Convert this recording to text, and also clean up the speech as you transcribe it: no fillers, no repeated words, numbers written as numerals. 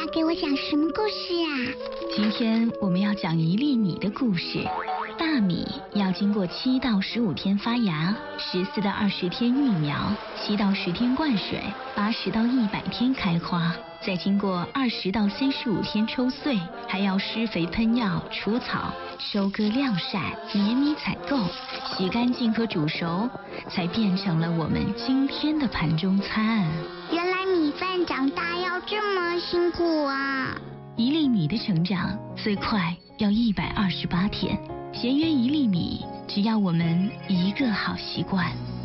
给我讲什么故事啊？ 今天我们要讲1粒米的故事。大米要经过7到15天发芽，14到20天育苗，7到10天灌水，80到100天开花，再经过20到35天抽穗，还要施肥喷药、除草、收割晾晒、碾米采购、洗干净和煮熟，才变成了我们今天的盘中餐。 原来米饭长大要这么辛苦啊 ！1粒米的成长最快要128天，节约1粒米，只要我们一个好习惯。